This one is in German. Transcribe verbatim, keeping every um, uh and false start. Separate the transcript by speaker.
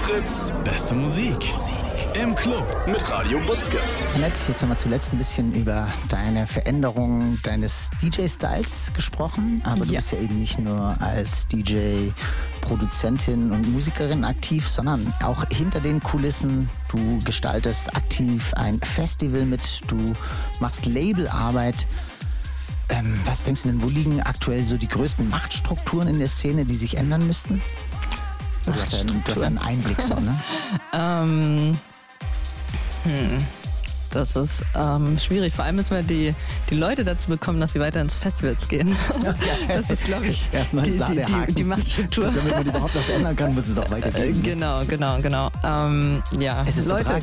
Speaker 1: Fritz, beste Musik. Im Club mit Radio Butzke.
Speaker 2: Annette, jetzt haben wir zuletzt ein bisschen über deine Veränderung deines D J-Styles gesprochen. Aber du
Speaker 3: Ja.
Speaker 2: bist ja eben nicht nur als D J, Produzentin und Musikerin aktiv, sondern auch hinter den Kulissen. Du gestaltest aktiv ein Festival mit, du machst Labelarbeit. Ähm, was denkst du denn, wo liegen aktuell so die größten Machtstrukturen in der Szene, die sich ändern müssten? Du hast ja du hast ja einen Einblick so, ne?
Speaker 3: Ähm, hm, das ist ähm, schwierig. Vor allem müssen wir die, die Leute dazu bekommen, dass sie weiter ins Festivals gehen. Das ist, glaube ich,
Speaker 2: Erstmal
Speaker 3: die,
Speaker 2: ist da
Speaker 3: die,
Speaker 2: der
Speaker 3: die,
Speaker 2: Haken.
Speaker 3: die Machtstruktur.
Speaker 2: Damit man überhaupt was ändern kann, muss es auch weitergehen.
Speaker 3: Genau, genau, genau. Ähm, ja,
Speaker 2: Es ist
Speaker 3: Leute,
Speaker 2: so tragisch.